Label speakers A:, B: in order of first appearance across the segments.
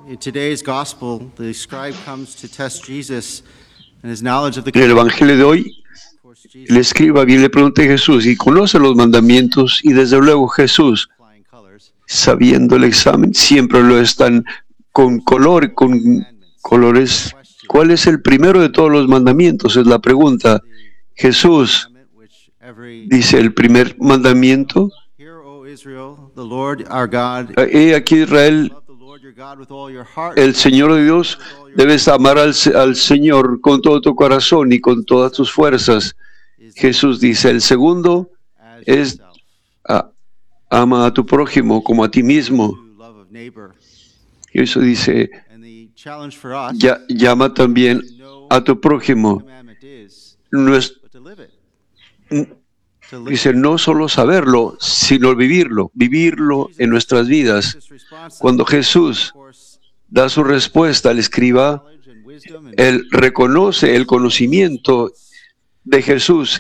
A: In today's gospel, the scribe comes to test Jesus and his knowledge of the
B: En el Evangelio de hoy, el escriba viene y le pregunta a Jesús y conoce los mandamientos, y desde luego Jesús, sabiendo el examen, siempre lo están con color, con colores. ¿Cuál es el primero de todos los mandamientos? Es la pregunta. Jesús dice el primer mandamiento. He aquí Israel, el Señor Dios, debes amar al Señor con todo tu corazón y con todas tus fuerzas. Jesús dice, el segundo es ama a tu prójimo como a ti mismo. Y eso dice, llama también a tu prójimo. Dice, no solo saberlo, sino vivirlo en nuestras vidas. Cuando Jesús da su respuesta al escriba, él reconoce el conocimiento de Jesús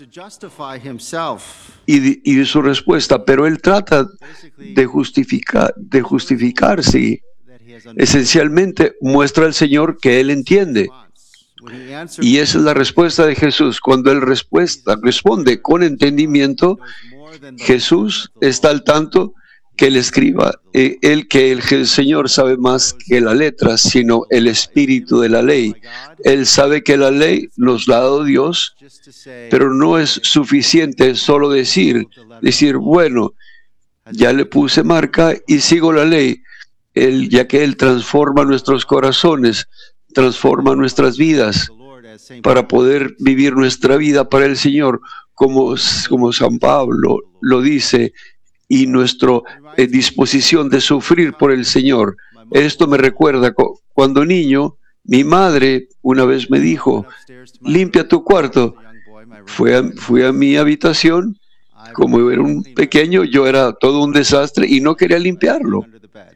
B: y de su respuesta, pero él trata de justificarse. Esencialmente muestra al Señor que él entiende. Y esa es la respuesta de Jesús. Cuando él responde con entendimiento, Jesús está al tanto que el escriba, que el Señor sabe más que la letra, sino el espíritu de la ley. Él sabe que la ley nos la ha dado Dios, pero no es suficiente solo decir, bueno, ya le puse marca y sigo la ley. Ya que Él transforma nuestros corazones, transforma nuestras vidas para poder vivir nuestra vida para el Señor, como San Pablo lo dice, y nuestra disposición de sufrir por el Señor. Esto me recuerda cuando niño, mi madre una vez me dijo, limpia tu cuarto. Fui a mi habitación, como yo era un pequeño, yo era todo un desastre y no quería limpiarlo.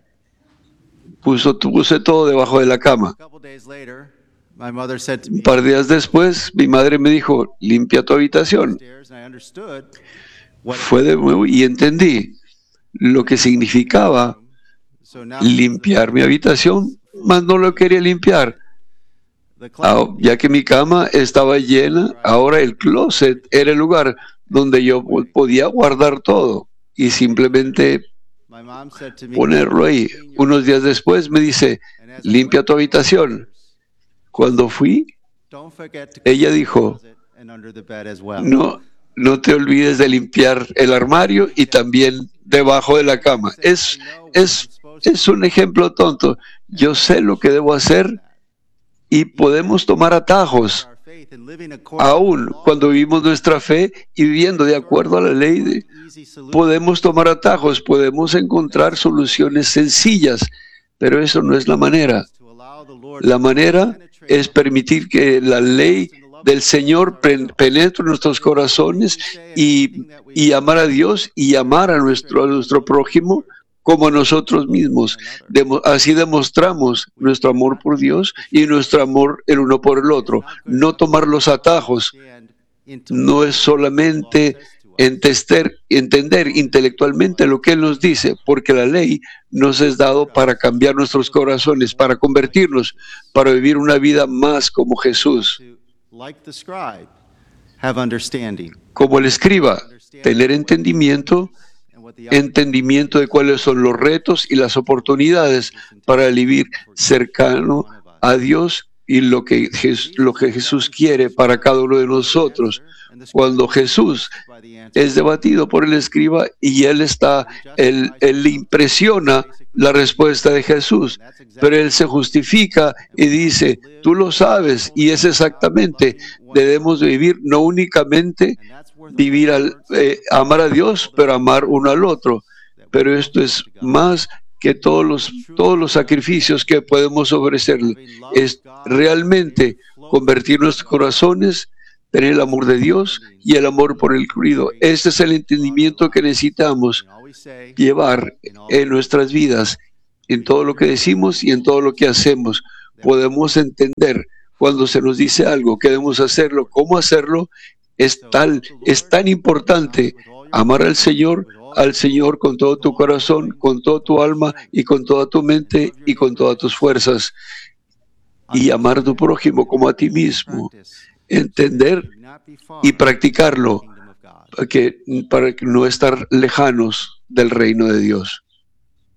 B: Puse todo debajo de la cama. Un par de días después, mi madre me dijo, limpia tu habitación. Fue de nuevo y entendí lo que significaba limpiar mi habitación, mas no lo quería limpiar. Ya que mi cama estaba llena, ahora el closet era el lugar donde yo podía guardar todo y simplemente ponerlo ahí. Unos días después me dice, limpia tu habitación. Cuando fui, ella dijo, no te olvides de limpiar el armario y también debajo de la cama. Es un ejemplo tonto. Yo sé lo que debo hacer y podemos tomar atajos. Aún cuando vivimos nuestra fe y viviendo de acuerdo a la ley, podemos tomar atajos, podemos encontrar soluciones sencillas, pero eso no es la manera. La manera es permitir que la ley del Señor penetre en nuestros corazones y amar a Dios y amar a nuestro prójimo como a nosotros mismos. Así demostramos nuestro amor por Dios y nuestro amor el uno por el otro. No tomar los atajos no es solamente entender intelectualmente lo que Él nos dice, porque la ley nos es dado para cambiar nuestros corazones, para convertirnos, para vivir una vida más como Jesús. Como el escriba, tener entendimiento de cuáles son los retos y las oportunidades para vivir cercano a Dios y lo que Jesús quiere para cada uno de nosotros. Cuando Jesús es debatido por el escriba y él le impresiona la respuesta de Jesús, pero él se justifica y dice, tú lo sabes, y es exactamente, debemos vivir no únicamente amar a Dios, pero amar uno al otro. Pero esto es más que todos los sacrificios que podemos ofrecerle. Es realmente convertir nuestros corazones, tener el amor de Dios y el amor por el querido. Este es el entendimiento que necesitamos llevar en nuestras vidas, en todo lo que decimos y en todo lo que hacemos. Podemos entender cuando se nos dice algo, que debemos hacerlo, cómo hacerlo. Es tan importante amar al Señor al Señor con todo tu corazón, con toda tu alma y con toda tu mente y con todas tus fuerzas, y amar a tu prójimo como a ti mismo. Entender y practicarlo para que no estar lejanos del reino de Dios.